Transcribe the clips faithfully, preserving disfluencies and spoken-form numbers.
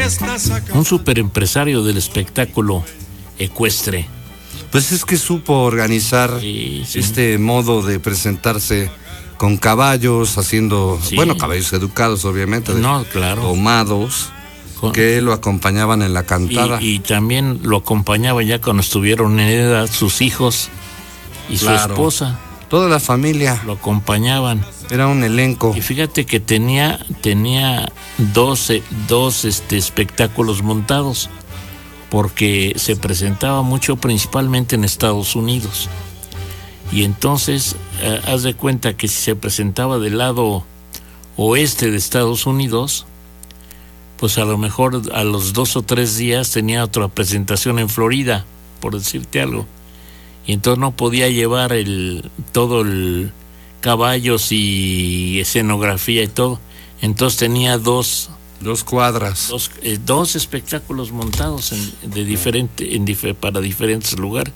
un super empresario del espectáculo ecuestre. Pues es que supo organizar Sí, sí. este modo de presentarse con caballos, haciendo, Sí. bueno, caballos educados, obviamente, No, claro. domados, Con- que lo acompañaban en la cantada. Y, y también lo acompañaba ya cuando estuvieron en edad sus hijos y Claro. su esposa. Toda la familia, Lo acompañaban. era un elenco. Y fíjate que tenía, tenía doce, dos este, espectáculos montados, porque se presentaba mucho principalmente en Estados Unidos. Y entonces, eh, haz de cuenta que si se presentaba del lado oeste de Estados Unidos, pues a lo mejor a los dos o tres días tenía otra presentación en Florida, por decirte algo. Y entonces no podía llevar el todo el caballos y escenografía y todo. Entonces tenía dos Dos cuadras. dos, eh, dos espectáculos montados en, de diferente en dife- para diferentes lugares.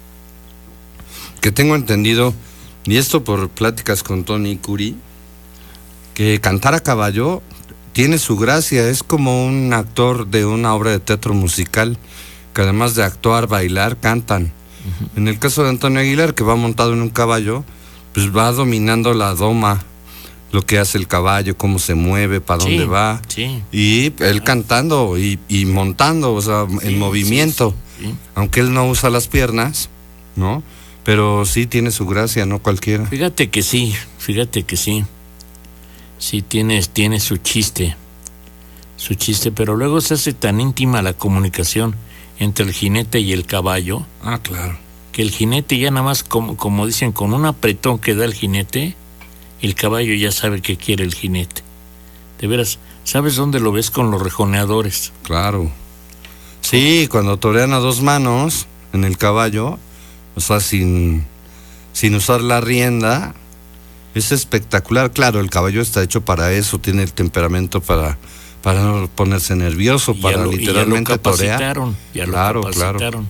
Que tengo entendido, y esto por pláticas con Tony Curi, que cantar a caballo tiene su gracia, es como un actor de una obra de teatro musical, que además de actuar, bailar, cantan. Uh-huh. En el caso de Antonio Aguilar, que va montado en un caballo, pues va dominando la doma, lo que hace el caballo, cómo se mueve, para Sí, dónde va, sí. y él cantando y, y montando, o sea, Sí, en movimiento, sí, sí. aunque él no usa las piernas, ¿no? Pero sí tiene su gracia, no cualquiera. Fíjate que sí, fíjate que sí. Sí tiene, tiene su chiste, su chiste, pero luego se hace tan íntima la comunicación entre el jinete y el caballo, Ah, claro. que el jinete ya nada más, como, como dicen, con un apretón que da el jinete, el caballo ya sabe qué quiere el jinete. De veras, ¿sabes dónde lo ves? Con los rejoneadores. Claro. Sí, cuando torean a dos manos en el caballo, o sea, sin, sin usar la rienda, es espectacular. Claro, el caballo está hecho para eso, tiene el temperamento para, para no ponerse nervioso, Y ya para lo- y literalmente ya lo torear. capacitaron, ya lo Claro, capacitaron.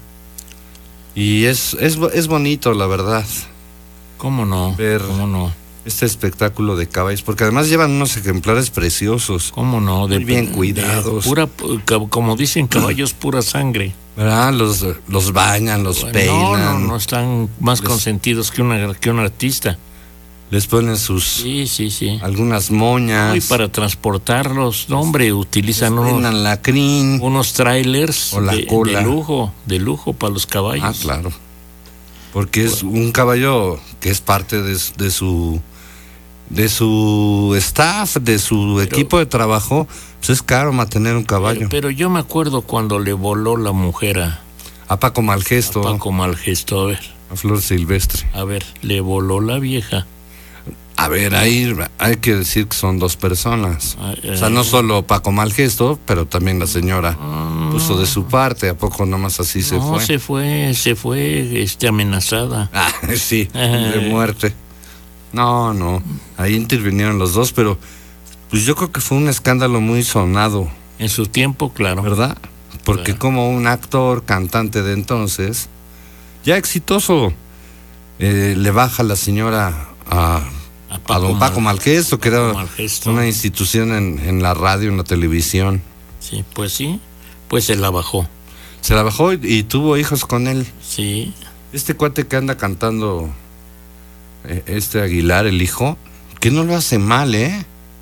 Y es, es, es bonito, la verdad, ¿Cómo no? Ver- ¿Cómo no? este espectáculo de caballos, porque además llevan unos ejemplares preciosos, ¿Cómo no? Muy bien cuidados. de pura, como dicen, caballos pura sangre. ¿verdad? Los, los bañan, los No, peinan, no, no están más Les- consentidos que, una, que un artista. les ponen sus Sí, sí, sí. algunas moñas. Y para transportarlos, no, hombre, utilizan unos, Peinan la crin. unos trailers O la de, cola. de lujo, de lujo para los caballos. Ah, claro. Porque es un caballo que es parte de, de su de su staff, de su equipo de trabajo. Pues es caro mantener un caballo. Pero, pero yo me acuerdo cuando le voló la mujer a, A Paco Malgesto, a Paco Malgesto. A ver, a Flor Silvestre. a ver, le voló la vieja. A ver, ahí hay que decir que son dos personas. Ah, O sea, no solo Paco Malgesto, pero también la señora Ah, puso de su parte. ¿A poco nomás así se no, fue? se fue, se fue este, amenazada. Ah, sí, Ajá. de muerte. No, no, ahí intervinieron los dos, pero pues yo creo que fue un escándalo muy sonado, En su tiempo, claro. ¿verdad? Porque Claro. como un actor, cantante de entonces, ya exitoso, eh, le baja la señora a, A a don Paco Mal- Malgesto, que Paco era Malgesto. una institución en, en la radio, en la televisión. Sí, pues sí, pues se la bajó. Se la bajó y, y tuvo hijos con él. Sí, Este cuate que anda cantando, eh, este Aguilar, el hijo, que no lo hace mal, ¿eh?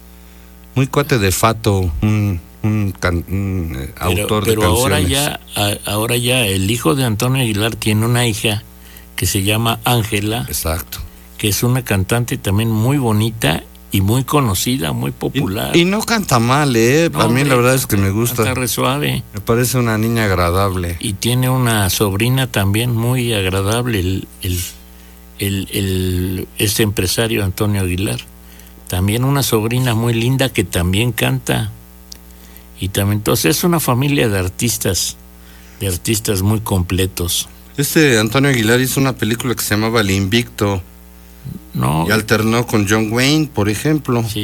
Muy cuate de fato, un, un, can- un, eh, pero, autor pero de ahora canciones. ya, a- ahora ya el hijo de Antonio Aguilar tiene una hija que se llama Ángela, Exacto. que es una cantante también muy bonita y muy conocida, muy popular. Y, y no canta mal, ¿eh? No, a mí hombre, la verdad es que me Está gusta. re suave. Me parece una niña agradable. Y tiene una sobrina también muy agradable, el, el, el, el- este empresario Antonio Aguilar. También una sobrina muy linda que también canta. Y también, entonces es una familia de artistas, de artistas muy completos. Este Antonio Aguilar hizo una película que se llamaba El Invicto No, y alternó con John Wayne, por ejemplo. sí.